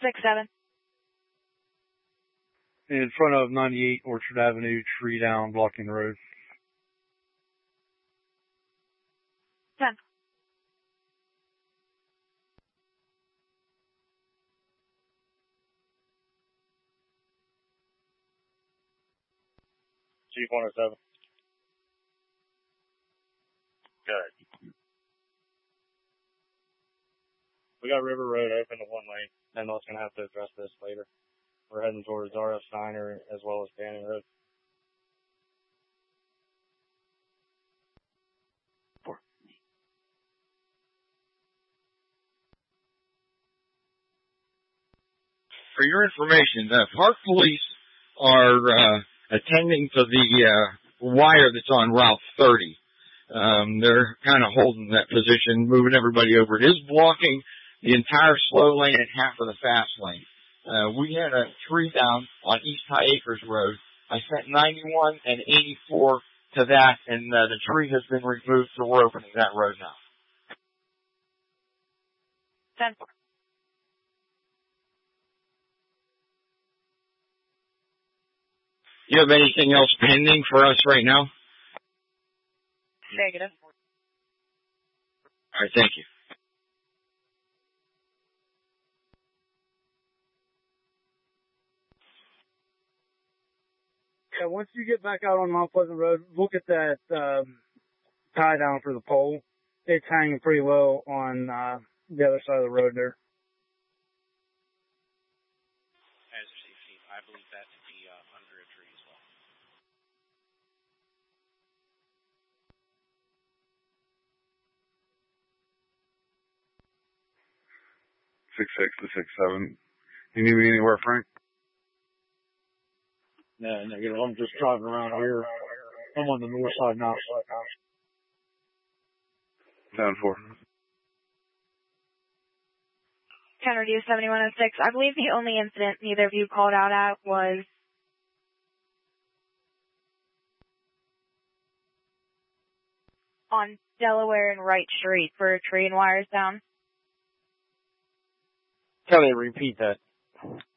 6-7. In front of 98 Orchard Avenue, tree down, blocking the road. 10. Chief 107. Good. We got River Road open to one lane. NDOT's going to have to address this later. We're heading towards RF Steiner as well as Banning Road. 4. For your information, Park Police are attending to the wire that's on Route 30. They're kind of holding that position, moving everybody over. It is blocking the entire slow lane and half of the fast lane. We had a tree down on East High Acres Road. I sent 91 and 84 to that, and the tree has been removed, so we're opening that road now. 10. You have anything else pending for us right now? Negative. All right, thank you. Yeah, once you get back out on Mount Pleasant Road, look at that tie down for the pole. It's hanging pretty low on the other side of the road there. As Chief, I believe that to be under a tree as well. Six 6-7. You need me anywhere, Frank? No, negative. I'm just driving around here. I'm on the north side now. 10-4. 10 reduce 7106. I believe the only incident neither of you called out at was on Delaware and Wright Street for a tree and wires down. Can they repeat that?